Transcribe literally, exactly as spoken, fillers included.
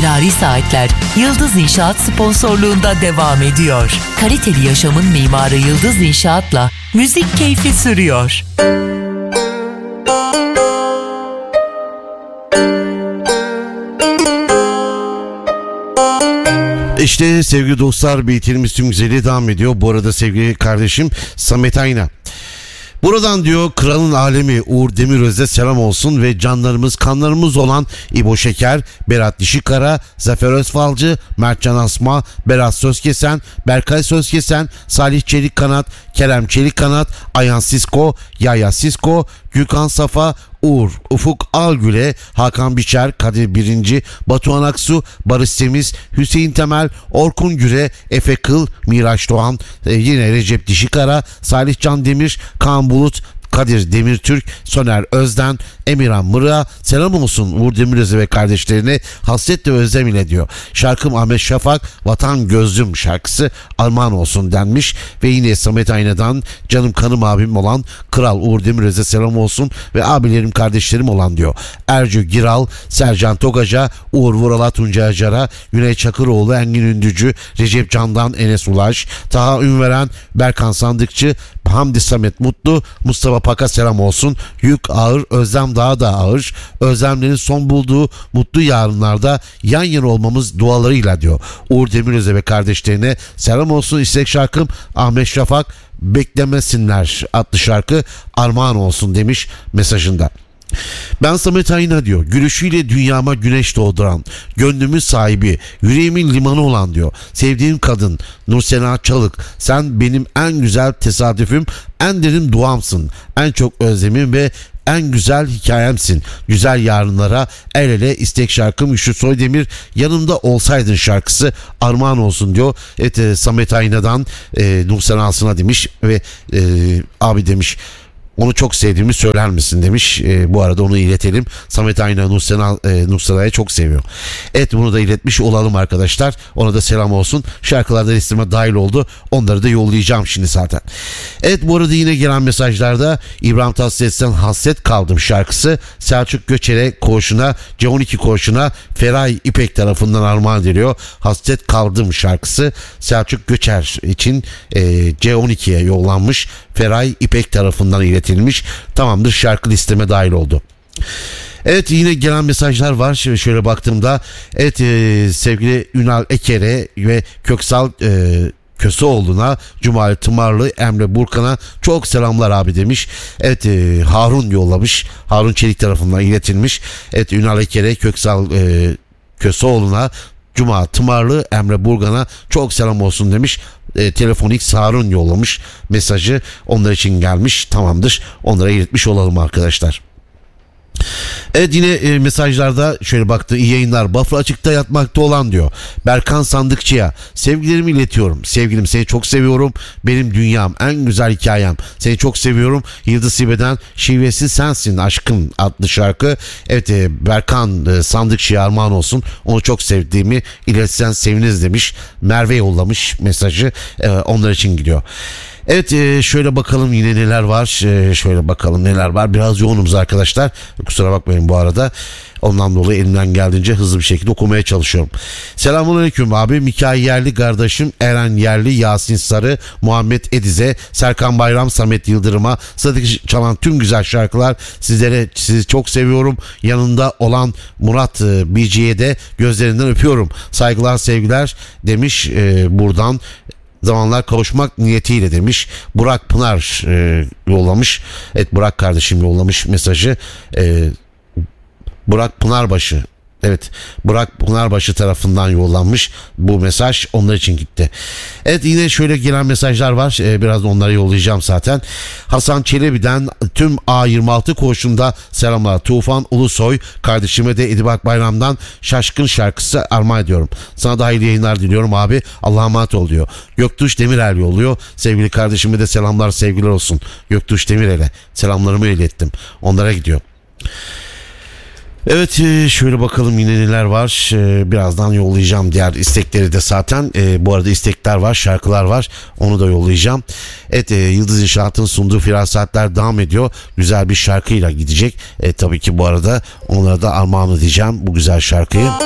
Firari Saatler Yıldız İnşaat sponsorluğunda devam ediyor. Kaliteli yaşamın mimarı Yıldız İnşaat'la müzik keyfi sürüyor. İşte sevgili dostlar, beytlerimiz tüm güzelliğe devam ediyor. Bu arada sevgili kardeşim Samet Ayna. Buradan diyor kralın alemi Uğur Demiröz'e selam olsun ve canlarımız kanlarımız olan İbo Şeker, Berat Dişikara, Zafer Özfalcı, Mertcan Asma, Berat Sözkesen, Berkay Sözkesen, Salih Çelikkanat, Kerem Çelikkanat, Ayhan Sisko, Yaya Sisko, Gülkan Safa, Uğur, Ufuk Algül'e, Hakan Biçer, Kadir Birinci, Batuhan Aksu, Barış Temiz, Hüseyin Temel, Orkun Güre, Efe Kıl, Miraç Doğan, e, yine Recep Dişikara, Salih Can Demir, Kaan Bulut, Kadir Demirtürk, Soner Özden, Emirhan Mırığa selam olsun Uğur Demiröz'e ve kardeşlerine hasret ve özlem ile diyor. Şarkım Ahmet Şafak Vatan Gözlüm şarkısı armağan olsun denmiş ve yine Samet Ayna'dan canım kanım abim olan Kral Uğur Demiröz'e selam olsun ve abilerim kardeşlerim olan diyor. Ercü Giral, Sercan Togaca, Uğur Vural'a, Tuncay Acar'a, Güney Çakıroğlu, Engin Ündücü, Recep Candan, Enes Ulaş, Taha Ünveren, Berkan Sandıkçı, Hamdi Samet Mutlu, Mustafa Pak'a selam olsun. Yük ağır, özlem daha da ağır. Özlemlerin son bulduğu mutlu yarınlarda yan yana olmamız dualarıyla diyor. Uğur Demiröz'e ve kardeşlerine selam olsun. İstek şarkım Ahmet Şafak Beklemesinler adlı şarkı armağan olsun demiş mesajında. Ben Samet Ayna diyor. Gülüşüyle dünyama güneş doğduran, gönlümün sahibi, yüreğimin limanı olan diyor. Sevdiğim kadın Nursena Çalık. Sen benim en güzel tesadüfüm, en derin duamsın. En çok özlemim ve en güzel hikayemsin. Güzel yarınlara el ele istek şarkım Üçlü Soydemir yanımda olsaydın şarkısı armağan olsun diyor. Evet, e, Samet Ayna'dan e, Nursena'sına demiş ve e, abi demiş onu çok sevdiğimi söyler misin demiş. E, bu arada onu iletelim. Samet Ayna Nursena, e, Nursena'yı çok seviyor. Evet, bunu da iletmiş olalım arkadaşlar. Ona da selam olsun. Şarkılarda listeme dahil oldu. Onları da yollayacağım şimdi zaten. Evet, bu arada yine gelen mesajlarda İbrahim Tatlıses'ten Hasret Kaldım şarkısı Selçuk Göçer'e koğuşuna, C on iki koğuşuna Feray İpek tarafından armağan ediliyor. Hasret Kaldım şarkısı Selçuk Göçer için e, C on ikiye yollanmış. Feray İpek tarafından iletilmiş. Tamamdır, şarkı listeme dahil oldu. Evet, yine gelen mesajlar var. Şimdi şöyle baktığımda evet, e, sevgili Ünal Eker'e ve Köksal e, Köseoğlu'na, Cumali Tımarlı, Emre Burkan'a çok selamlar abi demiş. Evet, e, Harun yollamış. Harun Çelik tarafından iletilmiş. Evet, Ünal Eker'e, Köksal e, Köseoğlu'na, Cuma Tımarlı, Emre Burgan'a çok selam olsun demiş. E, telefonik Harun yollamış mesajı, onlar için gelmiş. Tamamdır, onlara iletmiş olalım arkadaşlar. Evet, yine e, mesajlarda şöyle baktı. İyi yayınlar. Bafra açıkta yatmakta olan diyor. Berkan Sandıkçı'ya sevgilerimi iletiyorum. Sevgilim, seni çok seviyorum. Benim dünyam, en güzel hikayem. Seni çok seviyorum. Yıldız Sibe'den Şivesi Sensin Aşkım adlı şarkı. Evet, e, Berkan e, Sandıkçı'ya armağan olsun. Onu çok sevdiğimi iletsen seviniriz demiş. Merve yollamış mesajı. E, onlar için gidiyor. Evet, e, şöyle bakalım yine neler var. E, şöyle bakalım neler var. Biraz yoğunumuz arkadaşlar. Kusura bakmayın bu arada. Ondan dolayı elimden geldiğince hızlı bir şekilde okumaya çalışıyorum. Selamünaleyküm abi. Mikail Yerli kardeşim, Eren Yerli, Yasin Sarı, Muhammed Ediz'e, Serkan Bayram, Samet Yıldırım'a, Sadık çalan tüm güzel şarkılar sizlere, sizi çok seviyorum. Yanında olan Murat e, B G'ye de gözlerinden öpüyorum. Saygılar, sevgiler demiş e, buradan. Zamanlar kavuşmak niyetiyle demiş. Burak Pınar e, yollamış. Evet, Burak kardeşim yollamış mesajı. E, Burak Pınarbaşı. Evet, Burak Pınarbaşı tarafından yollanmış bu mesaj, onlar için gitti. Evet, yine şöyle gelen mesajlar var. Ee, biraz onları yollayacağım zaten. Hasan Çelebi'den tüm A yirmi altı koğuşunda selamlar. Tufan Ulusoy kardeşime de Edibak Bayram'dan Şaşkın şarkısı armağan ediyorum. Sana da hayırlı yayınlar diliyorum abi. Allah'a emanet ol diyor. Göktuş Demirel yolluyor. Sevgili kardeşime de selamlar, sevgiler olsun. Göktuş Demirel'e selamlarımı ilettim. Onlara gidiyor. Evet, şöyle bakalım yine neler var. Birazdan yollayacağım diğer istekleri de zaten. Bu arada istekler var, şarkılar var. Onu da yollayacağım. Evet, Yıldız İnşaat'ın sunduğu Firasatler devam ediyor. Güzel bir şarkıyla gidecek. E, tabii ki bu arada onlara da armağan edeceğim bu güzel şarkıyı.